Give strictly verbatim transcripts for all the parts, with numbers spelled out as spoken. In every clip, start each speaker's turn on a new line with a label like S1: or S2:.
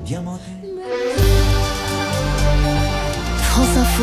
S1: France Info.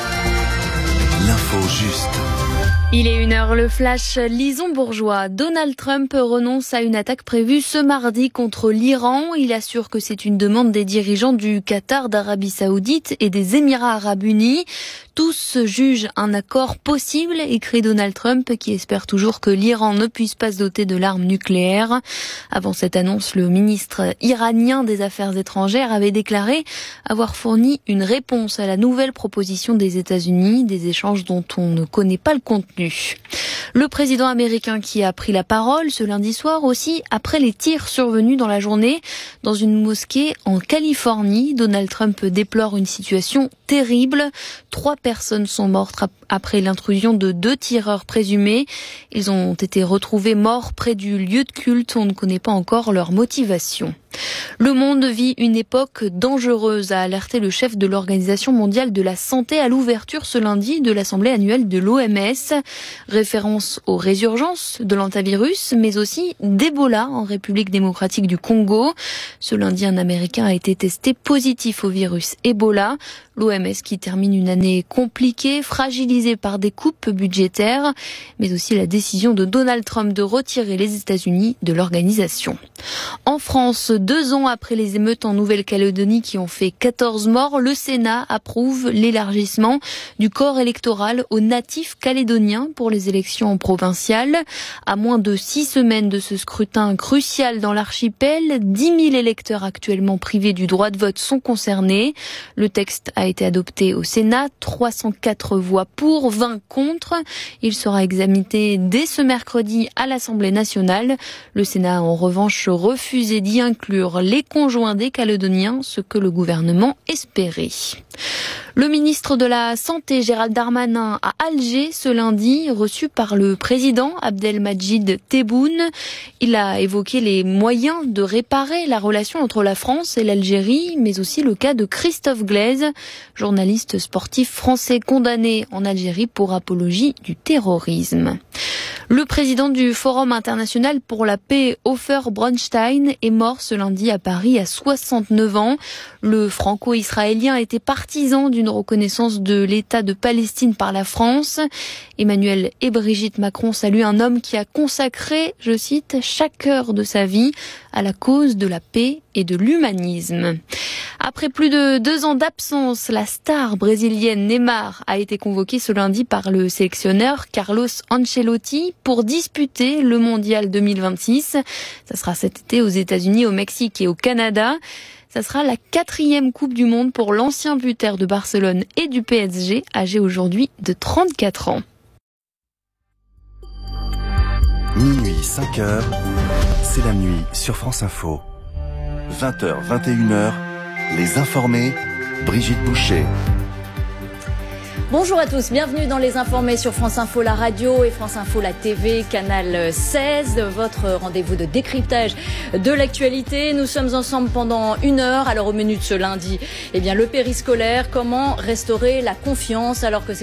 S2: L'info juste.
S1: Il est une heure, le flash Lison Bourgeois. Donald Trump renonce à une attaque prévue ce mardi contre l'Iran. Il assure que c'est une demande des dirigeants du Qatar, d'Arabie Saoudite et des Émirats Arabes Unis. Tous jugent un accord possible, écrit Donald Trump, qui espère toujours que l'Iran ne puisse pas se doter de l'arme nucléaire. Avant cette annonce, le ministre iranien des Affaires étrangères avait déclaré avoir fourni une réponse à la nouvelle proposition des États-Unis, des échanges dont on ne connaît pas le contenu. Le président américain qui a pris la parole ce lundi soir aussi après les tirs survenus dans la journée dans une mosquée en Californie. Donald Trump déplore une situation terrible. Trois personnes sont mortes après l'intrusion de deux tireurs présumés. Ils ont été retrouvés morts près du lieu de culte. On ne connaît pas encore leur motivation. Le monde vit une époque dangereuse, a alerté le chef de l'Organisation mondiale de la santé à l'ouverture ce lundi de l'Assemblée annuelle de l'O M S. Référence aux résurgences de l'antivirus, mais aussi d'Ebola en République démocratique du Congo. Ce lundi, un Américain a été testé positif au virus Ebola. L'O M S qui termine une année compliquée, fragilisée par des coupes budgétaires, mais aussi la décision de Donald Trump de retirer les États-Unis de l'organisation. En France, deux ans après les émeutes en Nouvelle-Calédonie qui ont fait quatorze morts, le Sénat approuve l'élargissement du corps électoral aux natifs calédoniens pour les élections provinciales. À moins de six semaines de ce scrutin crucial dans l'archipel, dix mille électeurs actuellement privés du droit de vote sont concernés. Le texte a été adopté au Sénat, trois cent quatre voix pour, vingt contre. Il sera examiné dès ce mercredi à l'Assemblée nationale. Le Sénat a en revanche refusé d'y inclure les conjoints des Calédoniens, ce que le gouvernement espérait. Le ministre de la Santé, Gérald Darmanin, à Alger ce lundi, reçu par le président Abdelmadjid Tebboune. Il a évoqué les moyens de réparer la relation entre la France et l'Algérie, mais aussi le cas de Christophe Glaise, journaliste sportif français condamné en Algérie pour apologie du terrorisme. Le président du Forum international pour la paix, Ofer Bronstein, est mort ce lundi à Paris à soixante-neuf ans. Le franco-israélien était partisan d'une reconnaissance de l'État de Palestine par la France. Emmanuel et Brigitte Macron saluent un homme qui a consacré, je cite, chaque heure de sa vie à la cause de la paix et de l'humanisme. Après plus de deux ans d'absence, la star brésilienne Neymar a été convoquée ce lundi par le sélectionneur Carlos Ancelotti pour disputer le mondial deux mille vingt-six. Ça sera cet été aux États-Unis, au Mexique et au Canada. Ça sera la quatrième Coupe du Monde pour l'ancien buteur de Barcelone et du P S G, âgé aujourd'hui de trente-quatre ans.
S2: Minuit, cinq heures, c'est la nuit sur France Info. vingt heures, vingt et une heures, les informés, Brigitte Boucher.
S3: Bonjour à tous, bienvenue dans Les Informés sur France Info, la radio et France Info, la T V, Canal seize, votre rendez-vous de décryptage de l'actualité. Nous sommes ensemble pendant une heure. Alors au menu de ce lundi, eh bien le périscolaire, comment restaurer la confiance alors que c'est